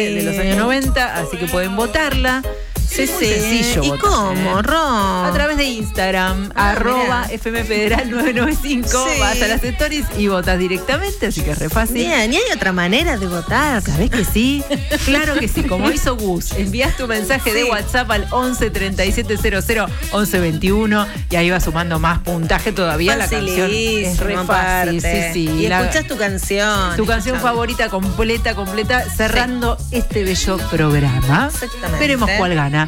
de los años 90, así que pueden votarla. Sí, Es muy sencillo ¿Y votar, cómo, Ro? A través de Instagram, @FMFederal995, Sí. vas a las stories y votas directamente, así que es re fácil. Bien, y hay otra manera de votar. ¿Sabés que sí? Claro que sí, como hizo Gus. Envías tu mensaje de WhatsApp al 11 37 00 11 21 y ahí va sumando más puntaje todavía. La canción es re fácil. aparte. Sí, Y escuchas tu canción. tu canción favorita completa, cerrando este bello programa. Exactamente. Veremos cuál gana.